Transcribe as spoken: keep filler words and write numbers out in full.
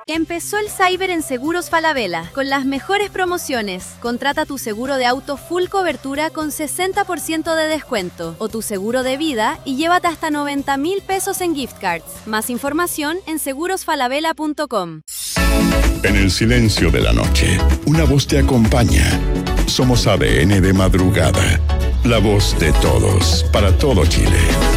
Empezó el Cyber en Seguros Falabella, con las mejores promociones. Contrata tu seguro de auto full cobertura con sesenta por ciento de descuento, o tu seguro de vida y llévate hasta noventa mil pesos en gift cards. Más información en seguros falabella punto com. En el silencio de la noche, una voz te acompaña. Somos A D N de madrugada, la voz de todos, para todo Chile.